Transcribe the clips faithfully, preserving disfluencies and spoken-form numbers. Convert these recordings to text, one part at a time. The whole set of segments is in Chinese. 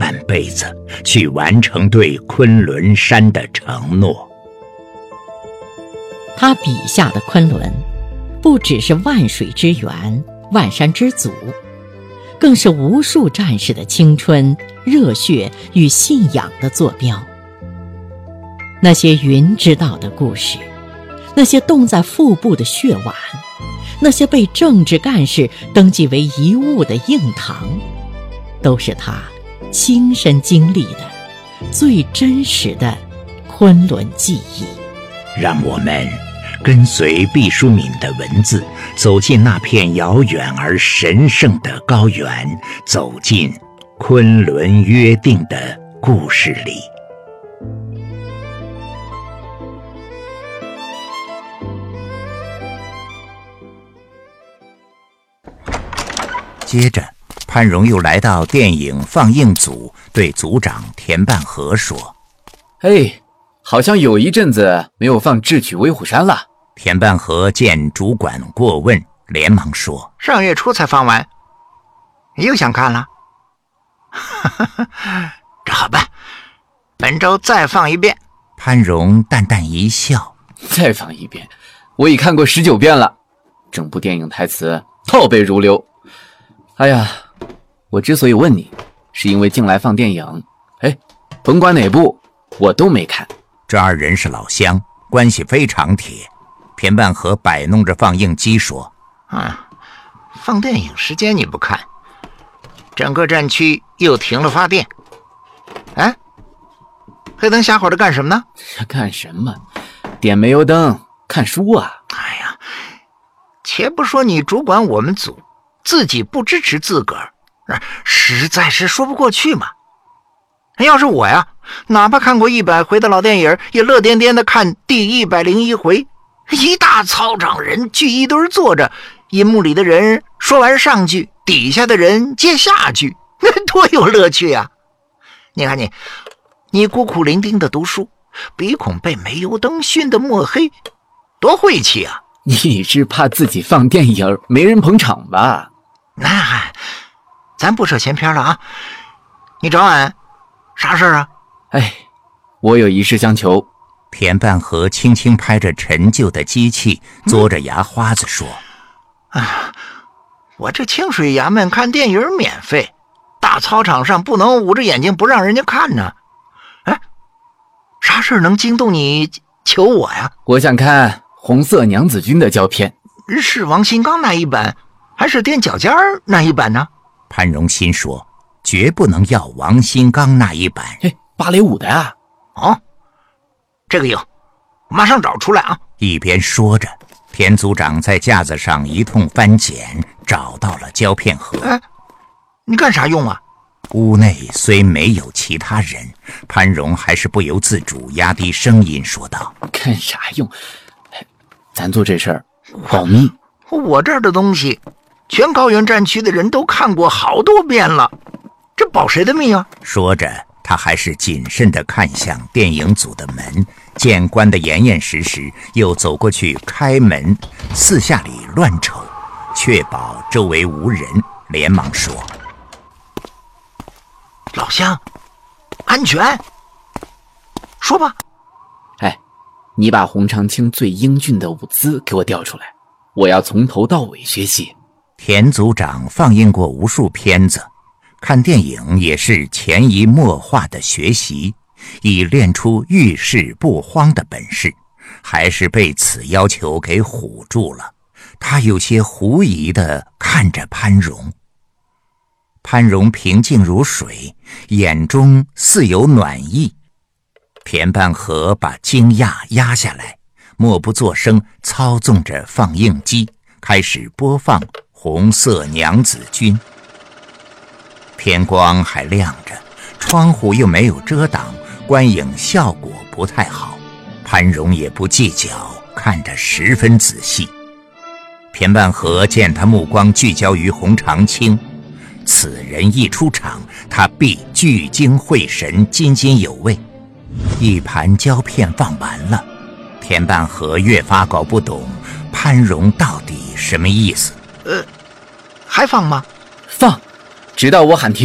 半辈子去完成对昆仑山的承诺。 他笔下的昆仑，不只是万水之源、万山之祖，更是无数战士的青春、热血与信仰的坐标。那些云知道的故事，那些冻在腹部的血碗，那些被政治干事登记为遗物的硬糖，都是他亲身经历的最真实的昆仑记忆。 让我们跟随毕淑敏的文字，走进那片遥远而神圣的高原，走进昆仑约定的故事里。接着，潘荣又来到电影放映组，对组长田半和说：“ 嘿，好像有一阵子没有放《智取威虎山》了。” 田半和见主管过问，连忙说：“ 上月初才放完，又想看了？这好办，本周再放一遍。” 潘荣淡淡一笑：“ 再放一遍，我已看过十九遍了，整部电影台词倒背如流。哎呀，我之所以问你，是因为近来放电影，哎，甭管哪部，我都没看。” 这二人是老乡，关系非常铁。田半和摆弄着放映机说：“ 啊，放电影时间你不看，整个战区又停了发电。哎，黑灯瞎火的干什么呢？”“ 干什么？点煤油灯，看书啊。”“ 哎呀，且不说你主管我们组自己不支持自个儿，实在是说不过去嘛。要是我呀，哪怕看过一百回的老电影，也乐颠颠的看第一百零一回。一大操场人聚一堆坐着，银幕里的人说完上句，底下的人接下句，那多有乐趣啊！你看你，你孤苦伶仃的读书，鼻孔被煤油灯熏得墨黑，多晦气啊！”“ 你是怕自己放电影没人捧场吧？”“ 那咱不扯闲篇了啊！你找俺啥事儿啊？”“ 哎，我有一事相求。” 田半和轻轻拍着陈旧的机器，嘬着牙花子说：“ 啊，我这清水衙门看电影免费，大操场上不能捂着眼睛不让人家看呢。哎，啥事能惊动你求我呀？”“ 我想看红色娘子军的胶片。”“ 是王新刚那一版，还是踮脚尖那一版呢？” 潘荣心说：“绝不能要王新刚那一版。”“ 嘿，芭蕾舞的啊。”“ 哦，这个有，马上找出来啊！” 一边说着，田组长在架子上一通翻捡，找到了胶片盒。“ 哎，你干啥用啊？” 屋内虽没有其他人，潘荣还是不由自主压低声音说道：“ 干啥用？咱做这事儿保密。 我这儿的东西，全高原战区的人都看过好多遍了，这保谁的密啊？” 说着，他还是谨慎地看向电影组的门，见关得严严实实，又走过去开门，四下里乱瞅，确保周围无人，连忙说：“ 老乡，安全，说吧。”“ 哎，你把洪长青最英俊的舞姿给我调出来，我要从头到尾学习。” 田组长放映过无数片子，看电影也是潜移默化的学习，以练出遇事不慌的本事，还是被此要求给唬住了。他有些狐疑地看着潘荣。潘荣平静如水，眼中似有暖意。田半和把惊讶压下来，默不作声操纵着放映机，开始播放红色娘子军。天光还亮着，窗户又没有遮挡，观影效果不太好。潘荣也不计较，看得十分仔细。田半和见他目光聚焦于洪长青，此人一出场，他必聚精会神，津津有味。一盘胶片放完了，田半和越发搞不懂潘荣到底什么意思。 呃，还放吗？ 放，直到我喊停。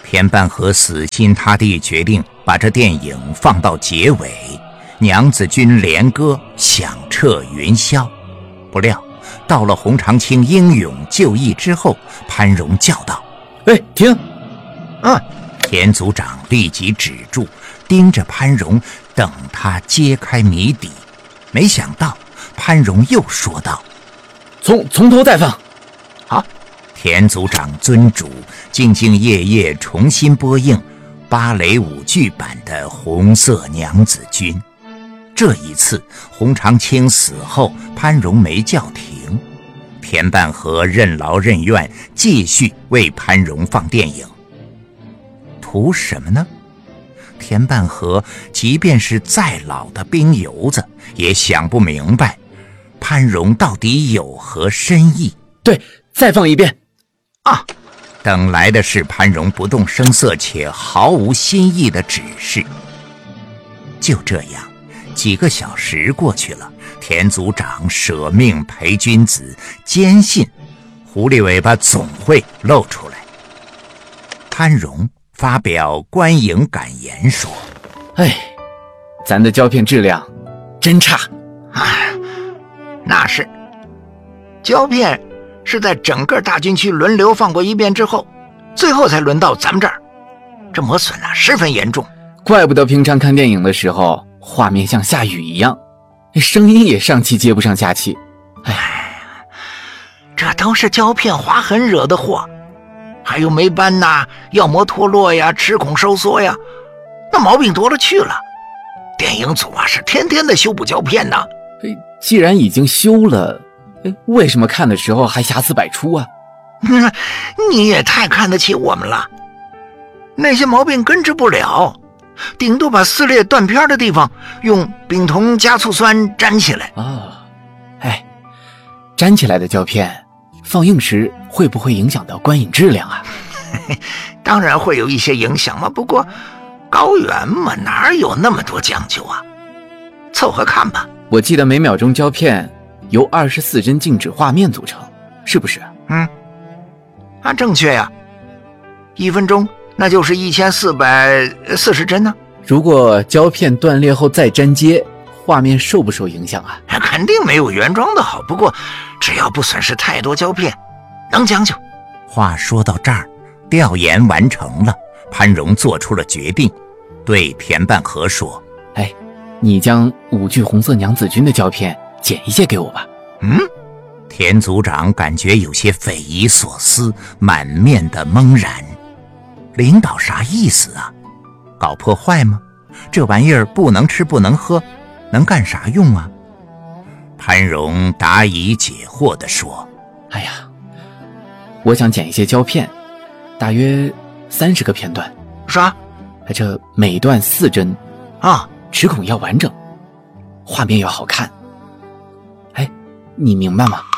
田半和死心塌地决定把这电影放到结尾，娘子军连歌响彻云霄。不料到了洪长青英勇就义之后，潘荣叫道： 哎，停！ 嗯， 田组长立即止住，盯着潘荣，等他揭开谜底。没想到潘荣又说道： 从从头再放。 好。 田组长遵嘱，兢兢业业重新播映芭蕾舞剧版的《红色娘子军》。这一次洪长青死后，潘荣没叫停，田半和任劳任怨继续为潘荣放电影。图什么呢？田半和即便是再老的兵油子也想不明白潘荣到底有何深意。 对，再放一遍。 啊！ 等来的是潘荣不动声色且毫无新意的指示。就这样几个小时过去了，田组长舍命陪君子，坚信狐狸尾巴总会露出来。潘荣发表观影感言说： 哎，咱的胶片质量真差。 哎，那是胶片是在整个大军区轮流放过一遍之后，最后才轮到咱们这儿，这磨损啊十分严重。 怪不得平常看电影的时候画面像下雨一样，声音也上气接不上下气。哎， 这都是胶片划痕惹的祸，还有霉斑呐、药膜脱落呀、齿孔收缩呀，那毛病多了去了。电影组啊是天天的修补胶片呐。 既然已经修了，为什么看的时候还瑕疵百出啊？ 嗯，你也太看得起我们了。那些毛病根治不了，顶多把撕裂断片的地方用丙酮加醋酸粘起来。 哦，哎，粘起来的胶片放映时会不会影响到观影质量啊？ 当然会有一些影响嘛，不过高原嘛，哪有那么多讲究啊？凑合看吧。 我记得每秒钟胶片由二十四帧静止画面组成，是不是？ 嗯，啊，正确呀。一分钟那就是一千四百四十帧呢。 如果胶片断裂后再粘接，画面受不受影响啊？ 肯定没有原装的好，不过只要不损失太多胶片，能将就。 话说到这儿，调研完成了，潘荣做出了决定，对田半和说： 哎，你将五具红色娘子军的胶片剪一些给我吧。 嗯， 田组长感觉有些匪夷所思，满面的懵然。领导啥意思啊？搞破坏吗？这玩意儿不能吃不能喝，能干啥用啊？潘荣答疑解惑地说： 哎呀，我想剪一些胶片，大约三十个片段。 啥？ 这每段四帧啊， 齿孔要完整，画面要好看。哎，你明白吗？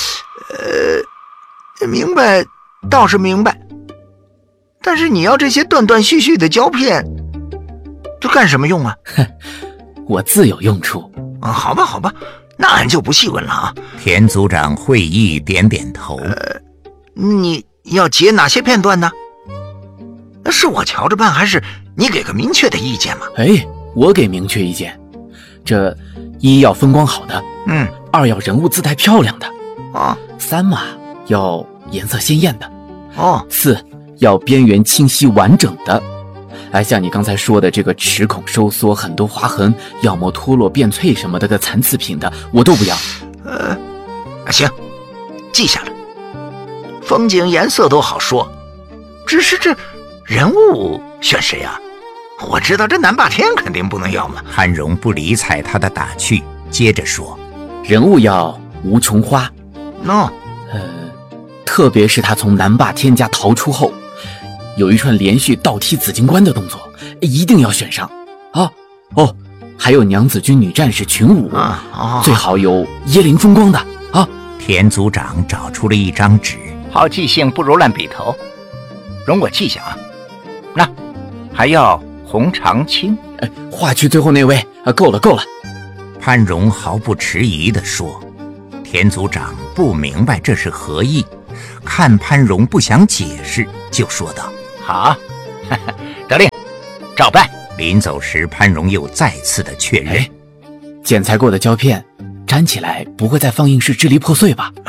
呃，明白倒是明白，但是你要这些断断续续的胶片，这干什么用啊？ 哼，我自有用处。 啊，好吧，好吧，那俺就不细问了啊。 田组长会意点点头。 呃，你要截哪些片段呢？是我瞧着办，还是你给个明确的意见嘛？ 哎，我给明确意见。这一要风光好的， 嗯， 二要人物姿态漂亮的， 啊， 三嘛要颜色鲜艳的， 哦， 四要边缘清晰完整的。哎，像你刚才说的这个齿孔收缩、很多划痕、药膜脱落、变脆什么的的残次品的，我都不要。 呃，行，记下了。风景、颜色都好说，只是这人物选谁啊？我知道这南霸天肯定不能要嘛。 潘荣不理睬他的打趣，接着说： 人物要吴琼花。 喏、no. 呃，特别是他从南霸天家逃出后，有一串连续倒踢紫金关的动作，一定要选上啊！哦，还有娘子军女战士群舞， 啊哦、 最好有椰林风光的啊！ 田组长找出了一张纸， 好记性不如烂笔头，容我记下啊。那还要洪长青。 哎，画区最后那位啊，够了够了。 潘荣毫不迟疑地说。田组长不明白这是何意，看潘荣不想解释，就说道： 好， 得令，照办。 临走时，潘荣又再次的确认：“ 哎，剪裁过的胶片粘起来不会在放映室支离破碎吧？”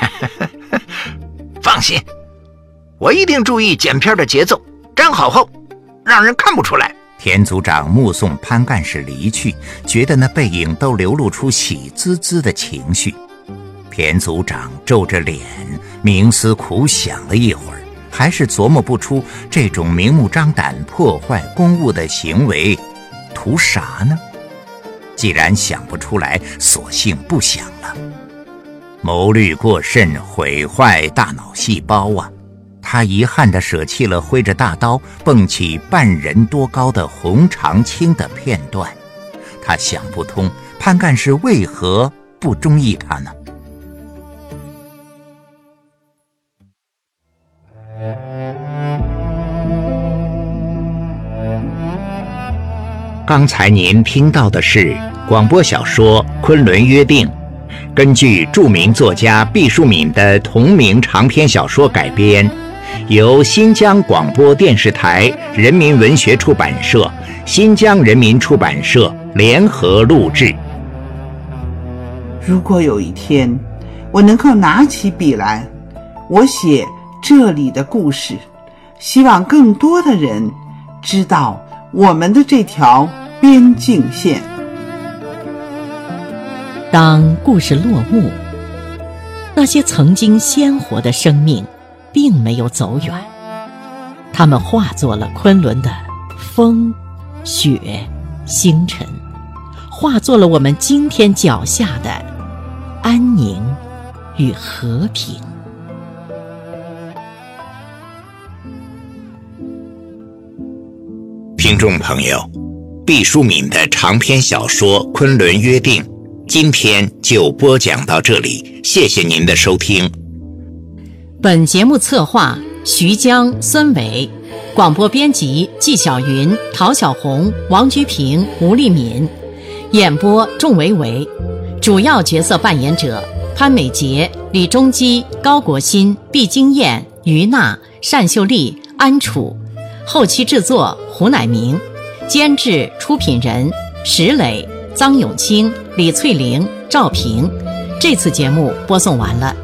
放心，我一定注意剪片的节奏，粘好后让人看不出来。 田组长目送潘干事离去，觉得那背影都流露出喜滋滋的情绪。田组长皱着脸冥思苦想了一会儿，还是琢磨不出这种明目张胆破坏公物的行为图啥呢？既然想不出来，索性不想了。谋虑过甚，毁坏大脑细胞啊！他遗憾地舍弃了挥着大刀蹦起半人多高的洪长青的片段。他想不通潘干事为何不中意他呢？刚才您听到的是广播小说《昆仑约定》，根据著名作家毕淑敏的同名长篇小说改编，由新疆广播电视台人民文学出版社、新疆人民出版社联合录制。 如果有一天我能够拿起笔来，我写这里的故事，希望更多的人知道我们的这条边境线。 当故事落幕，那些曾经鲜活的生命并没有走远，它们化作了昆仑的风、雪、星辰，化作了我们今天脚下的安宁与和平。 听众朋友，毕淑敏的长篇小说《昆仑约定》今天就播讲到这里，谢谢您的收听。 本节目策划徐江、孙伟，广播编辑纪晓云、陶小红、王居平、吴丽敏，演播仲维维，主要角色扮演者潘美杰、李中基、高国新、毕金燕、于娜、单秀丽、安楚，后期制作胡乃明，监制出品人石磊、臧永清、李翠玲、赵平。这次节目播送完了。